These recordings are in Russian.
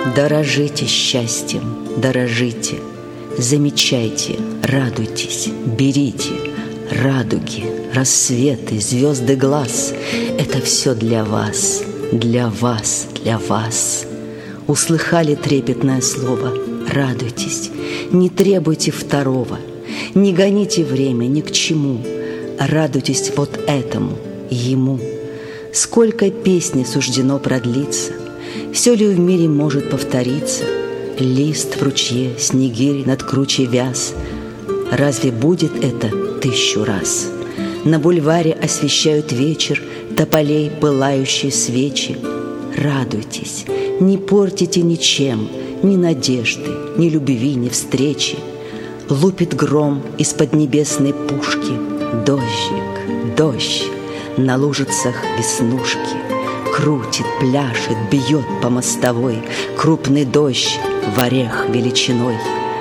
Дорожите счастьем, дорожите, замечайте, радуйтесь, берите радуги, рассветы, звезды глаз. Это все для вас, для вас, для вас. Услыхали трепетное слово? Радуйтесь, не требуйте второго, не гоните время ни к чему. Радуйтесь вот этому, ему. Сколько песни суждено продлиться, все ли в мире может повториться? Лист в ручье, снегирь над кручей вяз. Разве будет это 1000 раз? На бульваре освещают вечер тополей пылающие свечи. Радуйтесь, не портите ничем, ни надежды, ни любви, ни встречи. Лупит гром из-под небесной пушки. Дождик, дождь, на лужицах веснушки. Крутит, пляшет, бьет по мостовой крупный дождь в орех величиной.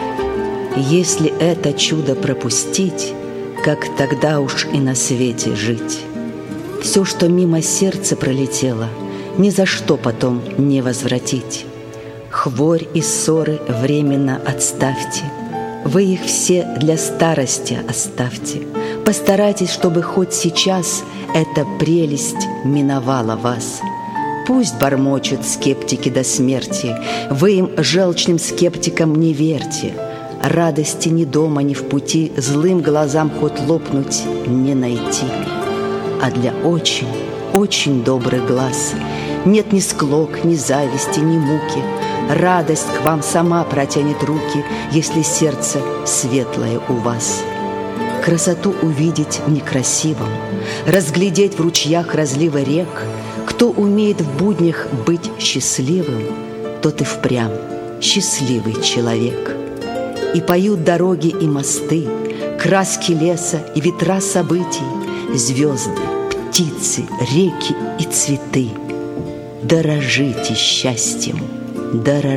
Если это чудо пропустить, как тогда уж и на свете жить? Все, что мимо сердца пролетело, ни за что потом не возвратить. Хворь и ссоры временно отставьте, вы их все для старости оставьте. Постарайтесь, чтобы хоть сейчас эта прелесть миновала вас. Пусть бормочут скептики до смерти, вы им, желчным скептикам, не верьте. Радости ни дома, ни в пути, злым глазам хоть лопнуть не найти. А для очень, очень добрых глаз нет ни склок, ни зависти, ни муки. Радость к вам сама протянет руки, если сердце светлое у вас. Красоту увидеть в некрасивом, разглядеть в ручьях разлива рек. Кто умеет в буднях быть счастливым, тот и впрямь счастливый человек. И поют дороги и мосты, краски леса и ветра событий, звезды, птицы, реки и цветы. Дорожите счастьем, дорожите.